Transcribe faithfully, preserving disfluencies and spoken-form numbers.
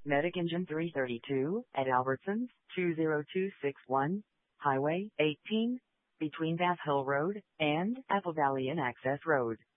Medic Engine three thirty-two at Albertsons, two zero two six one, Highway eighteen, between Bath Hill Road and Apple Valley and Access Road.